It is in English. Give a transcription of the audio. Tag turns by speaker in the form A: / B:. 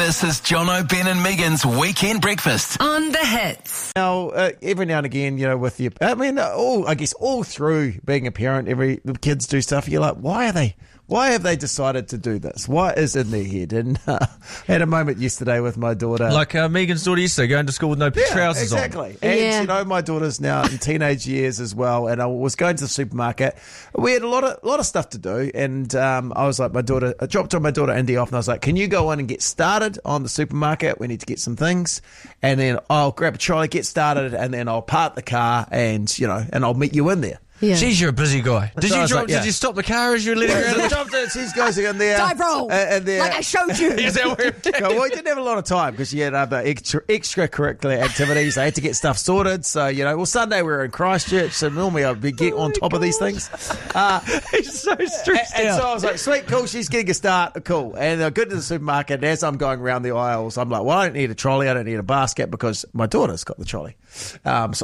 A: This is Jono, Ben and Megan's Weekend Breakfast.
B: On the hits.
C: Now, every now and again, with your, I guess all through being a parent, the kids do stuff. You're like, why have they decided to do this? What is in their head? And had a moment yesterday with my daughter.
D: Like Megan's daughter yesterday, going to school with no trousers on.
C: Exactly. And, my daughter's now in teenage years as well. And I was going to the supermarket. We had a lot of stuff to do. And I was like, I dropped my daughter Indy off and I was like, can you go in and get started on the supermarket? We need to get some things. And then I'll grab a trolley, get started, and then I'll park the car and I'll meet you in there.
D: Yeah. Jeez, you're a busy guy. Did you stop the car as you were letting her out?
C: I dropped it. She's goes in there.
B: Dive roll. Like I showed you.
D: Is that where
C: we didn't have a lot of time because she had other extracurricular activities. I had to get stuff sorted. So, Sunday we were in Christchurch. So normally I'd be get on top of these things.
D: He's so stressed out.
C: And so I was like, sweet, cool. She's getting a start. Cool. And I got to the supermarket. And as I'm going around the aisles, I'm like, well, I don't need a trolley. I don't need a basket because my daughter's got the trolley. So